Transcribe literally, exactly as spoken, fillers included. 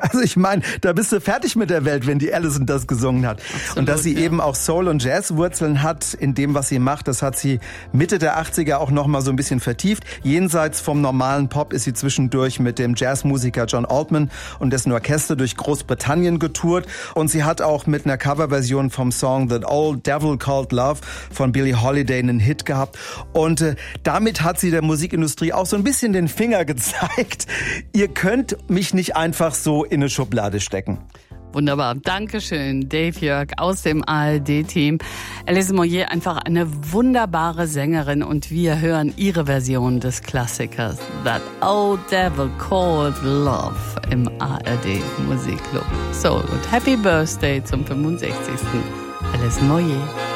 Also ich meine, da bist du fertig mit der Welt, wenn die Alison das gesungen hat. Absolut, und dass sie ja. eben auch Soul- und Jazzwurzeln hat in dem, was sie macht, das hat sie Mitte der achtziger auch noch mal so ein bisschen vertieft. Jenseits vom normalen Pop ist sie zwischendurch mit dem Jazzmusiker John Altman und dessen Orchester durch Großbritannien getourt. Und sie hat auch mit einer Coverversion vom Song That Old Devil Called Love von Billie Holiday einen Hit gehabt. Und äh, damit hat sie der Musikindustrie auch so ein bisschen den Finger gezeigt. Ihr könnt mich nicht einfach so in eine Schublade stecken. Wunderbar. Dankeschön, Dave Jörg aus dem A R D-Team. Alison Moyet, einfach eine wunderbare Sängerin und wir hören ihre Version des Klassikers That Old Devil Called Love im A R D-Musikclub. So, und Happy Birthday zum fünfundsechzigsten Alison Moyet.